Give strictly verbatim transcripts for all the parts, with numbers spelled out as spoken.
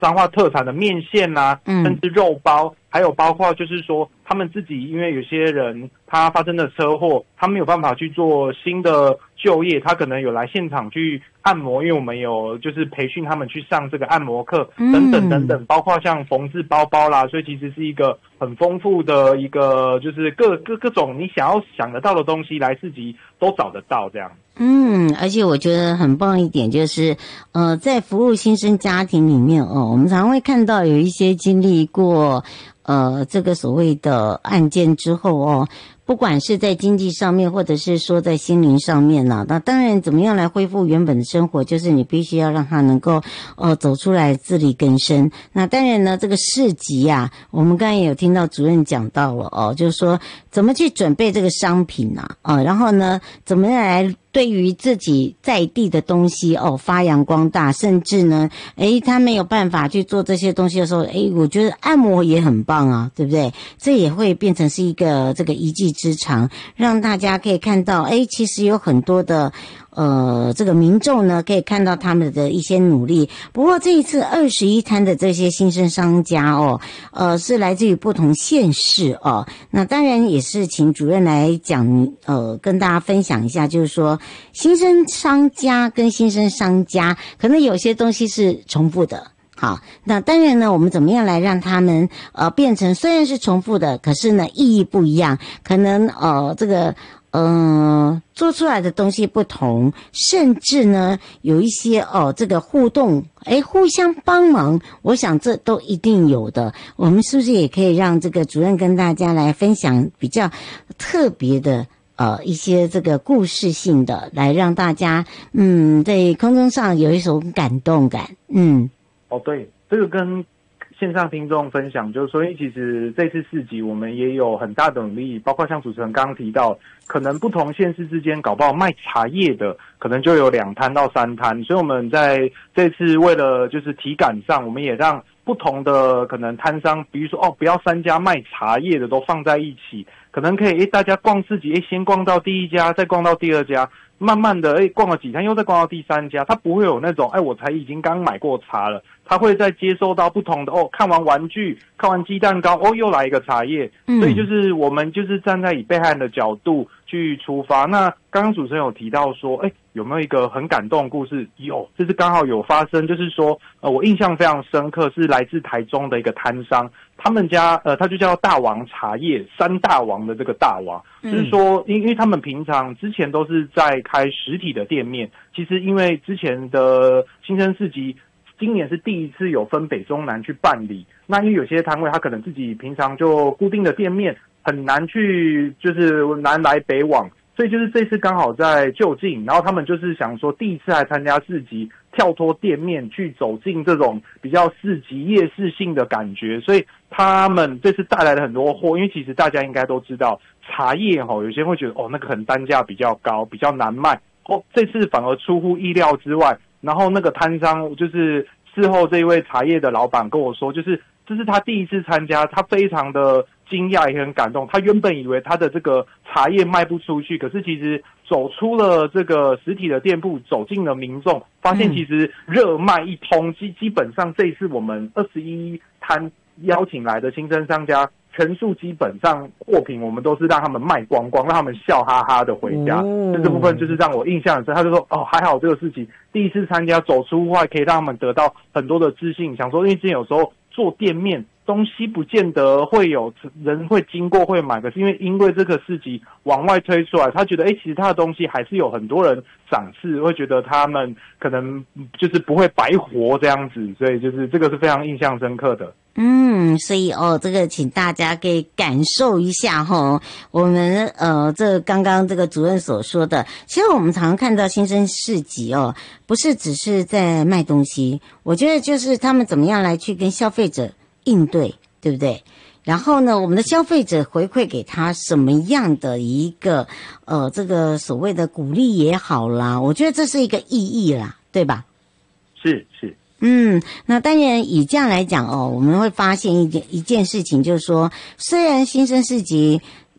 彰化特产的面线啦、啊，甚至肉包，还有包括就是说他们自己，因为有些人他发生了车祸，他没有办法去做新的就业，他可能有来现场去按摩，因为我们有就是培训他们去上这个按摩课等等等等，包括像缝制包包啦，所以其实是一个很丰富的一个就是各各各种你想要想得到的东西来市集都找得到这样。 嗯，而且我觉得很棒一点就是，呃，在服务新生家庭里面哦，我们常会看到有一些经历过，呃，这个所谓的案件之后哦，不管是在经济上面，或者是说在心灵上面呢、啊，那当然怎么样来恢复原本的生活，就是你必须要让他能够呃走出来自力更生。那当然呢，这个市集啊，我们刚才也有听到主任讲到了哦，就是说怎么去准备这个商品啊，啊，然后呢，怎么样来对于自己在地的东西哦发扬光大，甚至呢，诶，他没有办法去做这些东西的时候，诶，我觉得按摩也很棒啊，对不对？这也会变成是一个这个一技之长，让大家可以看到，诶，其实有很多的呃这个民众呢可以看到他们的一些努力。不过这一次二十一摊的这些新生商家哦，呃是来自于不同县市哦，那当然也是请主任来讲，呃跟大家分享一下，就是说新生商家跟新生商家可能有些东西是重复的。好，那当然呢，我们怎么样来让他们呃变成虽然是重复的，可是呢意义不一样，可能呃这个呃做出来的东西不同，甚至呢有一些哦这个互动，诶互相帮忙，我想这都一定有的。我们是不是也可以让这个主任跟大家来分享比较特别的呃一些这个故事性的，来让大家嗯在空中上有一种感动感。嗯。 哦，对，这个跟线上听众分享，就是说，因为其实这次市集我们也有很大的努力，包括像主持人刚刚提到，可能不同县市之间搞不好卖茶叶的，可能就有两摊到三摊，所以我们在这次为了就是体感上，我们也让不同的可能摊商，比如说哦，不要三家卖茶叶的都放在一起，可能可以诶大家逛市集，诶先逛到第一家，再逛到第二家。慢慢的，哎，逛了几摊，又再逛到第三家，他不会有那种，哎，我才已经刚买过茶了，他会再接收到不同的，哦，看完玩具，看完鸡蛋糕，哦，又来一个茶叶，所以就是我们就是站在以被害人的角度去出发。那刚刚主持人有提到说，哎，有没有一个很感动的故事？有，这是刚好有发生，就是说，呃，我印象非常深刻，是来自台中的一个摊商。他们家呃，他就叫大王茶叶，三大王的这个大王，就是说，因因为他们平常之前都是在开实体的店面，其实因为之前的新生市集，今年是第一次有分北中南去办理，那因为有些摊位他可能自己平常就固定的店面，很难去就是南来北往，所以就是这次刚好在就近，然后他们就是想说第一次来参加市集，跳脱店面去走进这种比较市集夜市性的感觉，所以他们这次带来了很多货。因为其实大家应该都知道，茶叶齁，有些人会觉得哦那个可能单价比较高，比较难卖，哦这次反而出乎意料之外。然后那个摊商就是事后这一位茶叶的老板跟我说，就是这是他第一次参加，他非常的惊讶也很感动。他原本以为他的这个茶叶卖不出去，可是其实走出了这个实体的店铺，走进了民众，发现其实热卖一通。基基本上这一次我们二十一摊邀请来的新生商家，全数基本上货品我们都是让他们卖光光，让他们笑哈哈的回家。哦、这部分就是让我印象很深。他就说哦，还好这个事情第一次参加，走出户外可以让他们得到很多的自信。想说因为之前有时候做店面东西不见得会有人会经过会买，可是因为因为这个市集往外推出来，他觉得诶其实他的东西还是有很多人赏识，会觉得他们可能就是不会白活这样子，所以就是这个是非常印象深刻的。 嗯，所以哦，这个请大家可以感受一下哈，我们呃，这刚刚这个主任所说的，其实我们常常看到新生市集哦，不是只是在卖东西，我觉得就是他们怎么样来去跟消费者应对，对不对？然后呢，我们的消费者回馈给他什么样的一个呃，这个所谓的鼓励也好啦，我觉得这是一个意义啦，对吧？ 是是。 嗯，那当然以这样来讲哦，我们会发现一件一件事情，就是说，虽然新生市集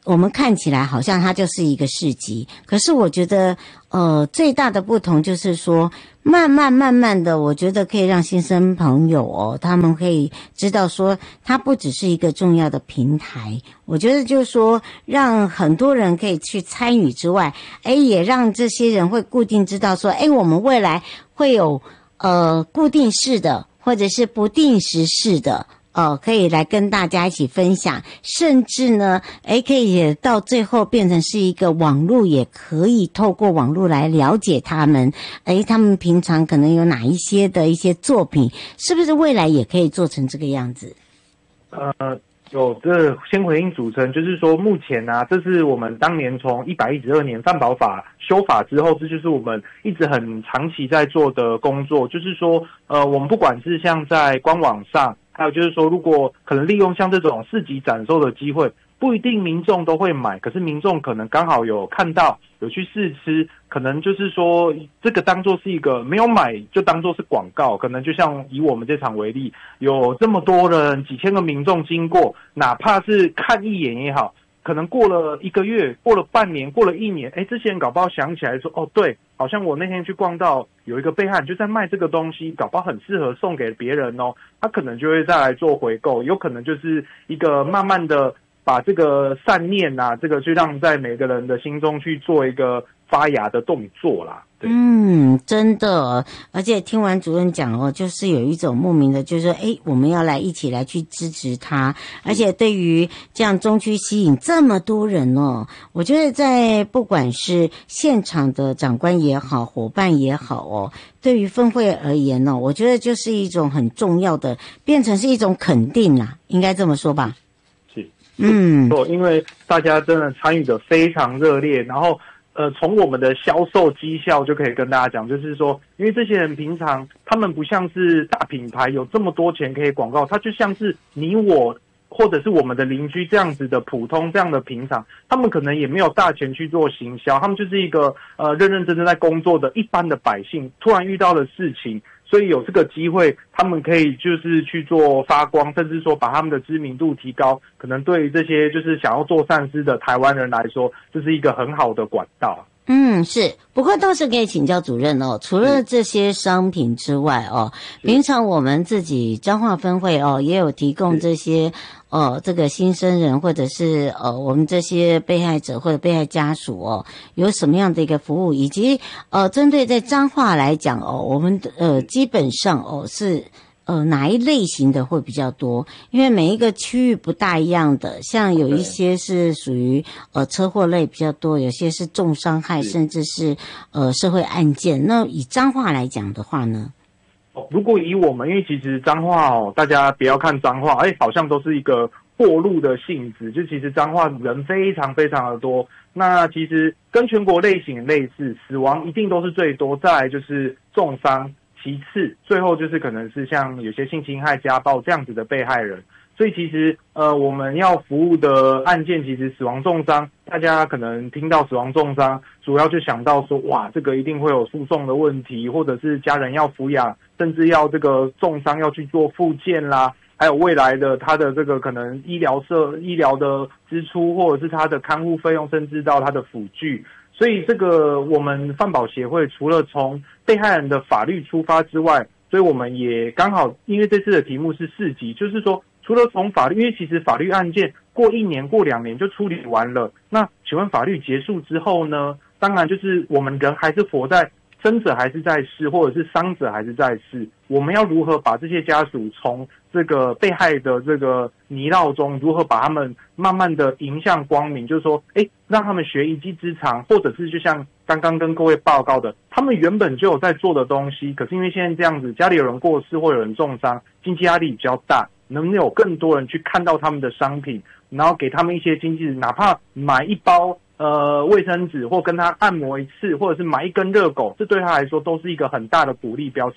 我们看起来好像它就是一个市集，可是我觉得呃最大的不同就是说，慢慢慢慢的，我觉得可以让新生朋友哦，他们可以知道说，它不只是一个重要的平台。我觉得就是说，让很多人可以去参与之外，哎，也让这些人会固定知道说，哎，我们未来会有呃固定式的或者是不定时式的。哦，可以来跟大家一起分享，甚至呢，诶，可以也到最后变成是一个网络，也可以透过网络来了解他们，诶，他们平常可能有哪一些的一些作品，是不是未来也可以做成这个样子？ 呃，有这先回应主持人，就是说目前啊，这是我们当年从一百一十二年犯保法修法之后，这就是我们一直很长期在做的工作，就是说，呃，我们不管是像在官网上。还有就是说，如果可能利用像这种市集展售的机会，不一定民众都会买，可是民众可能刚好有看到，有去试吃，可能就是说这个当作是一个没有买就当作是广告，可能就像以我们这场为例，有这么多人几千个民众经过，哪怕是看一眼也好。可能过了一个月，过了半年，过了一年，哎，这些人搞不好想起来说，哦，对，好像我那天去逛到有一个被害人就在卖这个东西，搞不好很适合送给别人哦，他可能就会再来做回购，有可能就是一个慢慢的把这个善念啊，这个去让在每个人的心中去做一个发芽的动作啦。 嗯，真的，而且听完主任讲哦，就是有一种莫名的，就是说，哎，我们要来一起来去支持他，而且对于这样中区吸引这么多人哦，我觉得在不管是现场的长官也好，伙伴也好哦，对于分会而言呢、哦，我觉得就是一种很重要的，变成是一种肯定啦，应该这么说吧？ 是， 嗯， 因为大家真的参与的非常热烈，然后。呃，从我们的销售绩效就可以跟大家讲，就是说，因为这些人平常他们不像是大品牌有这么多钱可以广告，他就像是你我或者是我们的邻居这样子的普通这样的平常，他们可能也没有大钱去做行销，他们就是一个呃认认真真在工作的一般的百姓，突然遇到的事情。所以有这个机会，他们可以就是去做发光，甚至说把他们的知名度提高，可能对于这些就是想要做善事的台湾人来说，这是一个很好的管道。 嗯，是。不过倒是可以请教主任哦，除了这些商品之外哦，平常我们自己彰化分会哦也有提供这些呃这个新生人或者是呃我们这些被害者或者被害家属哦，有什么样的一个服务，以及呃针对在彰化来讲哦，我们呃基本上哦是。呃，哪一类型的会比较多？因为每一个区域不大一样的，像有一些是属于呃车祸类比较多，有些是重伤害，甚至是呃社会案件。那以彰化来讲的话呢？ 哦，如果以我们，因为其实彰化哦，大家不要看彰化，哎，好像都是一个过路的性质，就其实彰化人非常非常的多。那其实跟全国类型类似，死亡一定都是最多，再来就是重伤。其次，最后就是可能是像有些性侵害、家暴这样子的被害人，所以其实呃我们要服务的案件，其实死亡重伤，大家可能听到死亡重伤，主要就想到说，哇，这个一定会有诉讼的问题，或者是家人要抚养，甚至要这个重伤要去做复健啦，还有未来的他的这个可能医疗社医疗的支出，或者是他的看护费用，甚至到他的辅具。所以这个我们犯保协会除了从被害人的法律出发之外，所以我们也刚好因为这次的题目是四级，就是说除了从法律，因为其实法律案件过一年过两年就处理完了，那请问法律结束之后呢？当然就是我们人还是活在生者还是在世，或者是伤者还是在世，我们要如何把这些家属从这个被害的这个泥淖中，如何把他们慢慢的迎向光明，就是说，哎，让他们学一技之长，或者是就像刚刚跟各位报告的，他们原本就有在做的东西，可是因为现在这样子，家里有人过世或有人重伤，经济压力比较大，能不能有更多人去看到他们的商品，然后给他们一些经济，哪怕买一包呃，卫生纸或跟他按摩一次，或者是买一根热狗，这对他来说都是一个很大的鼓励，表示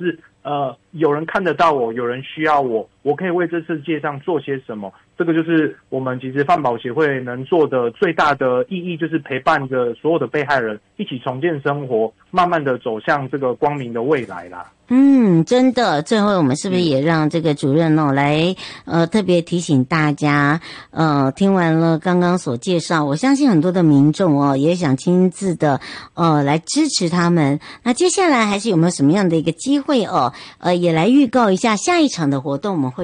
呃，有人看得到我，有人需要我，我可以为这世界上做些什么？这个就是我们其实犯保协会能做的最大的意义，就是陪伴着所有的被害人一起重建生活，慢慢的走向这个光明的未来啦。 嗯，真的。最后我们是不是也让这个主任哦来呃特别提醒大家，呃听完了刚刚所介绍，我相信很多的民众哦也想亲自的呃来支持他们。那接下来还是有没有什么样的一个机会哦，呃也来预告一下下一场的活动，我们会